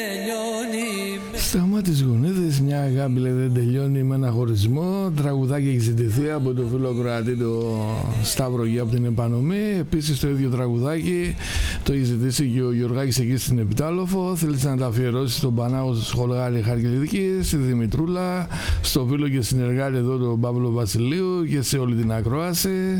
Σταμά τις γονίδες, μια αγάπη λέει δεν τελειώνει με ένα χωρισμό. Τραγουδάκι έχει ζητηθεί από το φίλο Κροατή, το Σταύρο Γη από την Επανομή. Επίσης το ίδιο τραγουδάκι το έχει ζητήσει και ο Γιωργάκης εκεί στην Επιτάλοφο. Θέλεις να τα αφιερώσει στον Πανάγο Σχολγάλη Χαρκιδική, στη Δημητρούλα, στο φίλο και συνεργάτη εδώ τον Παύλο Βασιλείου και σε όλη την ακρόαση.